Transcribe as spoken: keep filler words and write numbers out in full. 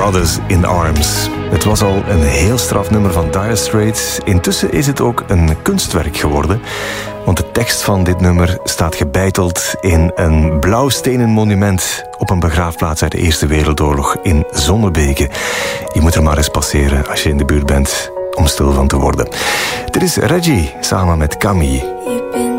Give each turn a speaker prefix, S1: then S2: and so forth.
S1: Others in Arms. Het was al een heel straf nummer van Dire Straits. Intussen is het ook een kunstwerk geworden. Want de tekst van dit nummer staat gebeiteld in een blauw stenen monument op een begraafplaats uit de Eerste Wereldoorlog in Zonnebeke. Je moet er maar eens passeren als je in de buurt bent om stil van te worden. Dit is Reggie samen met Camille.